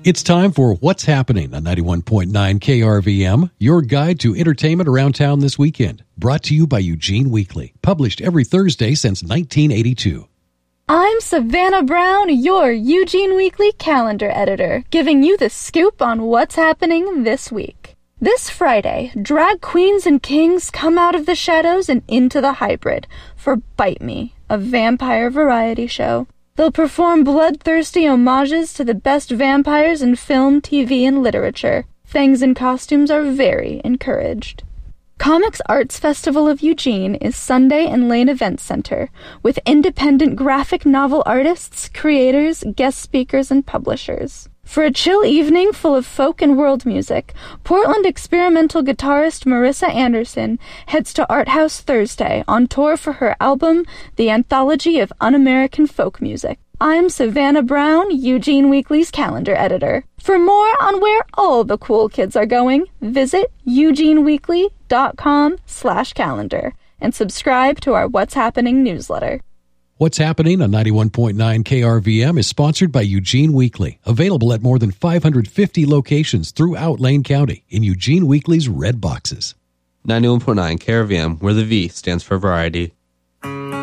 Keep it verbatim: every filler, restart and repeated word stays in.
It's time for What's Happening on ninety-one point nine K R V M, your guide to entertainment around town this weekend. Brought to you by Eugene Weekly, published every Thursday since nineteen eighty-two. I'm Savannah Brown, your Eugene Weekly calendar editor, giving you the scoop on what's happening this week. This Friday, drag queens and kings come out of the shadows and into the hybrid for Bite Me, a vampire variety show. They'll perform bloodthirsty homages to the best vampires in film, T V, and literature. Things and costumes are very encouraged. Comics Arts Festival of Eugene is Sunday in Lane Event Center, with independent graphic novel artists, creators, guest speakers, and publishers. For a chill evening full of folk and world music, Portland experimental guitarist Marissa Anderson heads to Art House Thursday on tour for her album, The Anthology of Un-American Folk Music. I'm Savannah Brown, Eugene Weekly's calendar editor. For more on where all the cool kids are going, visit eugeneweekly.com slash calendar and subscribe to our What's Happening newsletter. What's Happening on ninety-one point nine K R V M is sponsored by Eugene Weekly, available at more than five hundred fifty locations throughout Lane County in Eugene Weekly's red boxes. ninety-one point nine K R V M, where the V stands for variety.